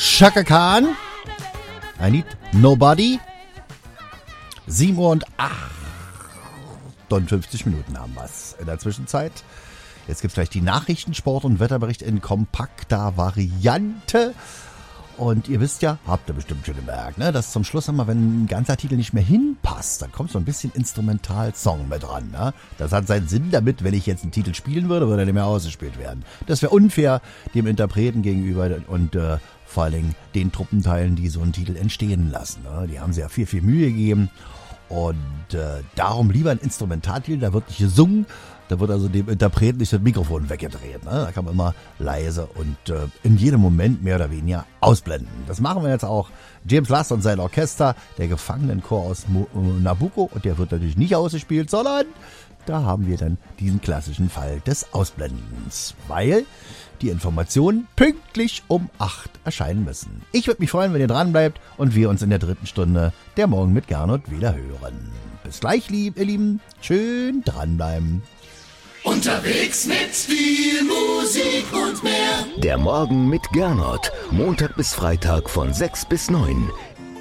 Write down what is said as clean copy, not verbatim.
Chaka Khan. I Need Nobody. 7 Uhr und 58 Minuten haben wir es in der Zwischenzeit. Jetzt gibt es gleich die Nachrichten, Sport und Wetterbericht in kompakter Variante. Und ihr wisst ja, habt ihr bestimmt schon gemerkt, ne, dass zum Schluss immer, wenn ein ganzer Titel nicht mehr hinpasst, dann kommt so ein bisschen Instrumental-Song mit dran. Ne? Das hat seinen Sinn damit, wenn ich jetzt einen Titel spielen würde er nicht mehr ausgespielt werden. Das wäre unfair dem Interpreten gegenüber und vor allen Dingen den Truppenteilen, die so einen Titel entstehen lassen. Ne? Die haben sich ja viel, viel Mühe gegeben. Und darum lieber ein Instrumentaltitel, da wird nicht gesungen, da wird also dem Interpreten nicht das Mikrofon weggedreht. Ne? Da kann man immer leise und in jedem Moment mehr oder weniger ausblenden. Das machen wir jetzt auch. James Last und sein Orchester, der Gefangenenchor aus Nabucco, und der wird natürlich nicht ausgespielt, sondern da haben wir dann diesen klassischen Fall des Ausblendens, weil die Informationen pünktlich um 8 erscheinen müssen. Ich würde mich freuen, wenn ihr dran bleibt und wir uns in der 3. Stunde der Morgen mit Gernot wieder hören. Bis gleich, ihr Lieben. Schön dranbleiben. Unterwegs mit viel Musik und mehr. Der Morgen mit Gernot. Montag bis Freitag von 6 bis 9.